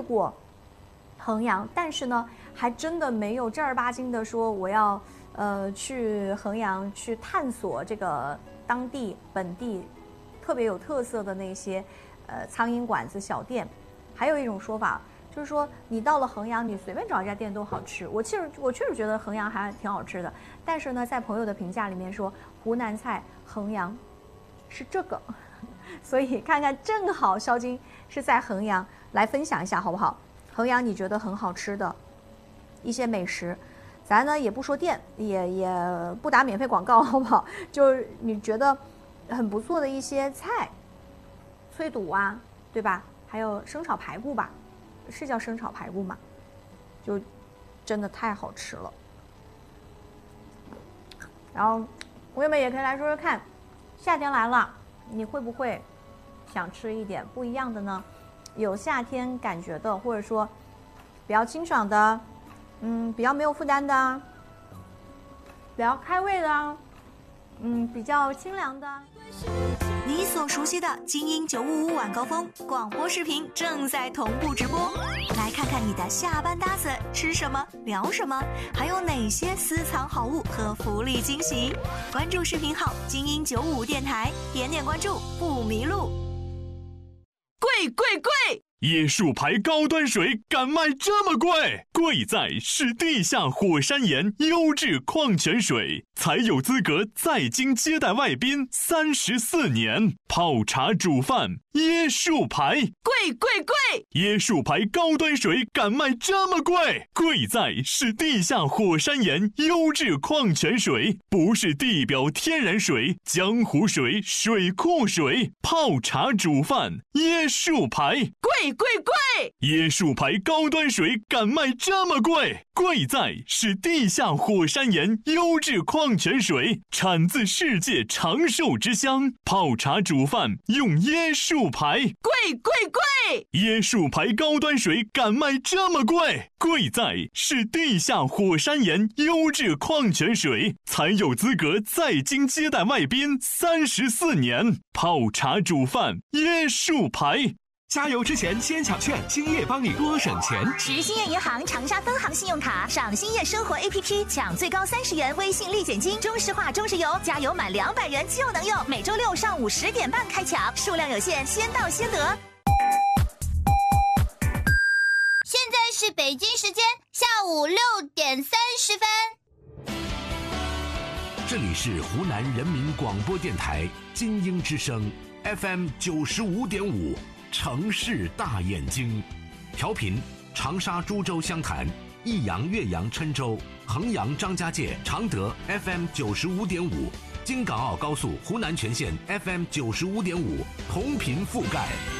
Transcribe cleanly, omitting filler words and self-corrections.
过衡阳，但是呢，还真的没有正儿八经的说我要去衡阳去探索这个当地本地特别有特色的那些苍蝇馆子小店。还有一种说法就是说，你到了衡阳，你随便找一家店都好吃。我确实觉得衡阳还挺好吃的，但是呢，在朋友的评价里面说湖南菜衡阳是这个，所以看看正好肖金是在衡阳，来分享一下好不好？衡阳你觉得很好吃的一些美食，咱呢也不说店，也不打免费广告，好不好？就是你觉得很不错的一些菜，脆肚啊，对吧？还有生炒排骨吧，是叫生炒排骨吗？就真的太好吃了。然后朋友们也可以来说说看，夏天来了，你会不会想吃一点不一样的呢？有夏天感觉的，或者说比较清爽的，比较没有负担的，比较开胃的，比较清凉的。 你所熟悉的精英955晚高峰广播视频正在同步直播，来看看你的下班搭子吃什么聊什么，还有哪些私藏好物和福利惊喜。关注视频号精英955电台，点点关注不迷路。贵贵贵！ 椰树牌高端水敢卖这么贵？贵在是地下火山岩优质矿泉水，才有资格在京接待外宾34年。泡茶煮饭，椰树牌， 贵贵贵！ 椰树牌高端水敢卖这么贵？贵在是地下火山岩优质矿泉水，不是地表天然水、江湖水、水库水。泡茶煮饭，椰树牌， 贵贵贵！ 椰树牌高端水敢卖这么贵？贵在是地下火山岩优质矿泉水，产自世界长寿之乡。泡茶煮饭用椰树牌， 贵贵贵！ 椰树牌高端水敢卖这么贵？贵在是地下火山岩优质矿泉水，才有资格在京接待外宾34年。泡茶煮饭，椰树牌。 加油之前先抢券，兴业帮你多省钱。 持兴业银行长沙分行信用卡上兴业生活 APP 抢最高30元微信立减金，中石化中石油加油满200元就能用。每周六上午10点半开抢，数量有限，先到先得。 现在是北京时间下午6点30分。 这里是湖南人民广播电台精英之声 FM 95.5。城市大眼睛，调频长沙、株洲、湘潭、益阳、岳阳、郴州、衡阳、张家界、常德 FM 95.5，京港澳高速湖南全线 FM 95.5，同频覆盖。